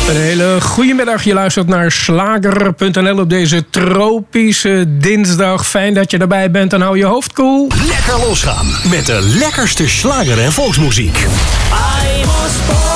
Een hele goede middag. Je luistert naar slager.nl op deze tropische dinsdag. Fijn dat je erbij bent en hou je hoofd koel. Lekker losgaan met de lekkerste slager en volksmuziek. I was born